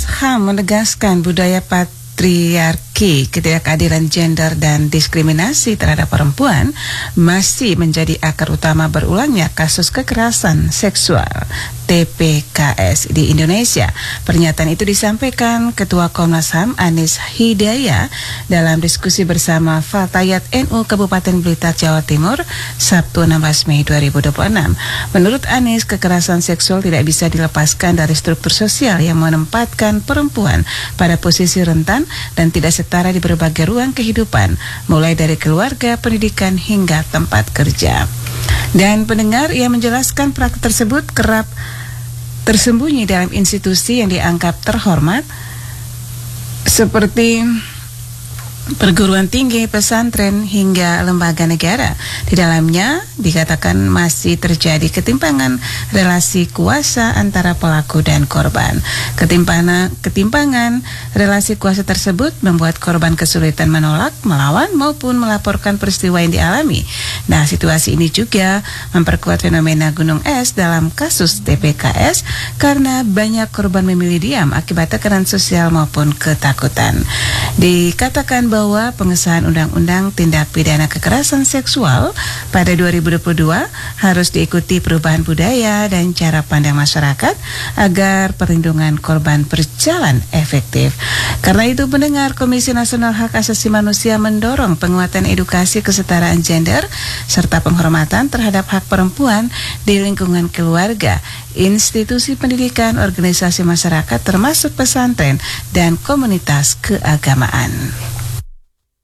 Komnas HAM menegaskan budaya patriarki, ketidakadilan gender dan diskriminasi terhadap perempuan masih menjadi akar utama berulangnya kasus kekerasan seksual TPKS di Indonesia. Pernyataan itu disampaikan Ketua Komnas HAM Anies Hidayah dalam diskusi bersama Fatayat NU Kabupaten Blitar, Jawa Timur, Sabtu 16 Mei 2026. Menurut Anies, kekerasan seksual tidak bisa dilepaskan dari struktur sosial yang menempatkan perempuan pada posisi rentan dan tidak setara di berbagai ruang kehidupan, mulai dari keluarga, pendidikan, hingga tempat kerja. Dan pendengar, ia menjelaskan praktik tersebut kerap tersembunyi dalam institusi yang dianggap terhormat seperti perguruan tinggi, pesantren, hingga lembaga negara. Di dalamnya dikatakan masih terjadi ketimpangan relasi kuasa antara pelaku dan korban. Ketimpangan relasi kuasa tersebut membuat korban kesulitan menolak, melawan, maupun melaporkan peristiwa yang dialami. Nah, situasi ini juga memperkuat fenomena gunung es dalam kasus TPKS karena banyak korban memilih diam akibat tekanan sosial maupun ketakutan. Dikatakan bahwa pengesahan Undang-Undang Tindak Pidana Kekerasan Seksual pada 2022 harus diikuti perubahan budaya dan cara pandang masyarakat agar perlindungan korban berjalan efektif. Karena itu, pendengar, Komisi Nasional Hak Asasi Manusia mendorong penguatan edukasi kesetaraan gender serta penghormatan terhadap hak perempuan di lingkungan keluarga, institusi pendidikan, organisasi masyarakat termasuk pesantren dan komunitas keagamaan.